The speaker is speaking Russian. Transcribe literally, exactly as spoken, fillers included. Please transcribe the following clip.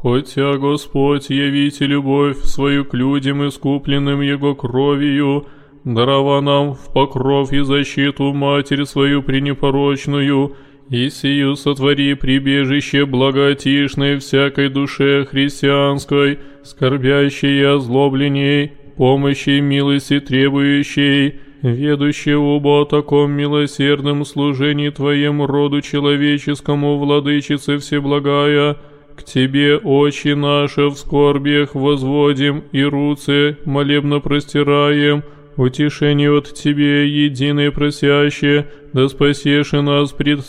Хотя Господь явите любовь свою к людям, искупленным Его кровью, дарова нам в покров и защиту Матерь свою пренепорочную, и сию сотвори прибежище благотишной всякой душе христианской, скорбящей и озлобленней, помощи и милости требующей, ведущей оба о таком милосердном служении Твоему роду человеческому, Владычице Всеблагая. К Тебе, очи наши, в скорбиях возводим и руцы молебно простираем, утешение от Тебе единое просяще, да спасешь и нас пред